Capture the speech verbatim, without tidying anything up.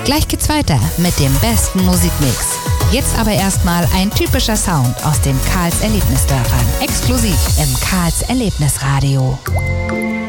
Gleich geht's weiter mit dem besten Musikmix. Jetzt aber erstmal ein typischer Sound aus den Karls Erlebnisdörfern. Exklusiv im Karls Erlebnisradio.